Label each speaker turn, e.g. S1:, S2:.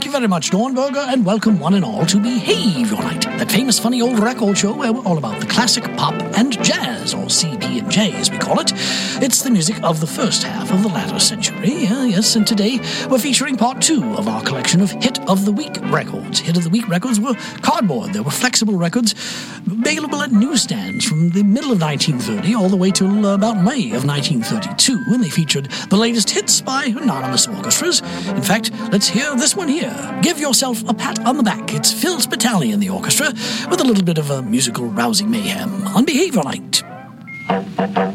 S1: Thank you very much, Dornberger, and welcome one and all to Behavior Night, that famous funny old record show where we're all about the classic, pop, and jazz, or CP&J as we call it. It's the music of the first half of the latter century, yes, and today we're featuring part 2 of our collection of Hit of the Week records. Hit of the Week records were cardboard. They were flexible records available at newsstands from the middle of 1930 all the way till about May of 1932, and they featured the latest hits by anonymous orchestras. In fact, let's hear this one here. Give yourself a pat on the back. It's Phil Spitali in the orchestra with a little bit of a musical rousing mayhem on Behavior Night.